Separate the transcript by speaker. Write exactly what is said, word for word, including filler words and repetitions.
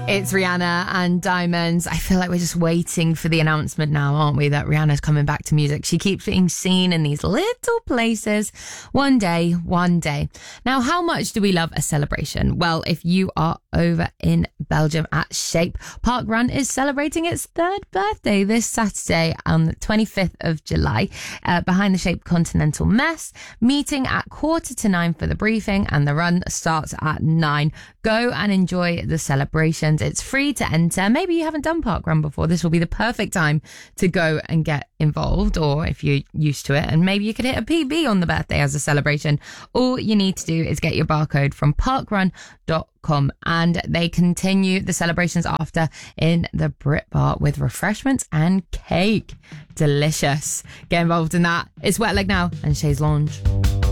Speaker 1: It's Rihanna and Diamonds. I feel like we're just waiting for the announcement now, aren't we, that Rihanna's coming back to music. She keeps being seen in these little places. One day, one day. Now, how much do we love a celebration? Well, if you are over in Belgium at Shape, Park Run is celebrating its third birthday this Saturday on the twenty-fifth of July uh, behind the Shape Continental Mess. Meeting at quarter to nine for the briefing, and the run starts at nine. Go and enjoy the celebrations. It's free to enter. Maybe you haven't done Park Run before. This will be the perfect time to go and get involved, or if you're used to it, and maybe you could hit a P B on the birthday as a celebration. All you need to do is get your barcode from parkrun dot com, and they continue the celebrations after in the Brit Bar with refreshments and cake. Delicious. Get involved in that. It's Wet Leg Now and Shay's Lounge.